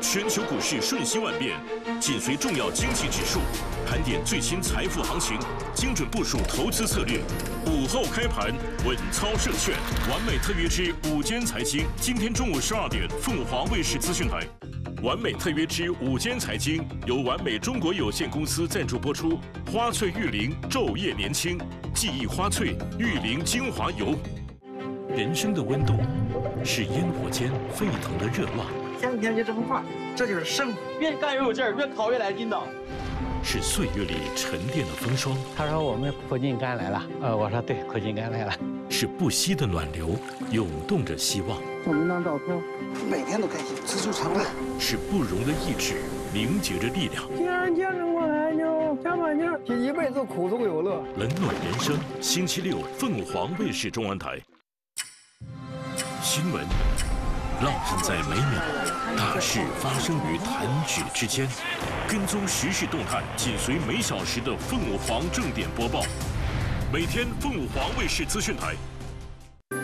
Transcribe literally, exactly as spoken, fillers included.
全球股市瞬息万变，紧随重要经济指数，盘点最新财富行情，精准部署投资策略。午后开盘，稳操胜券。完美特约之午间财经，今天中午十二点，凤凰卫视资讯台。完美特约之午间财经由完美中国有限公司赞助播出。花萃玉灵昼夜年轻，记忆花萃玉灵精华油。人生的温度是烟火间沸腾的热浪。 天天就这么画，这就是胜负。 越干越有劲儿，越考越来劲道。 是岁月里沉淀的风霜。 他说我们苦尽甘来了，呃，我说对，苦尽甘来了。 是不息的暖流，涌动着希望。 送您张照片，每天都开心，知足常乐。 是不容的意志，凝结着力量。 既然坚持过来，就加把劲儿，这一辈子苦中有乐。 冷暖人生，星期六凤凰卫视中文台。新闻。 烙印在每秒，大事发生于弹指之间。跟踪时事动态，紧随每小时的凤凰正点播报。每天凤凰卫视资讯台